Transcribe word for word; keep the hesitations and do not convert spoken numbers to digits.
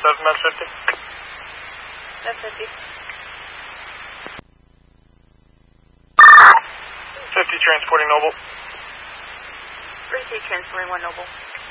seven, Med fifty. Med fifty. fifty transporting Noble. three T transporting one Noble.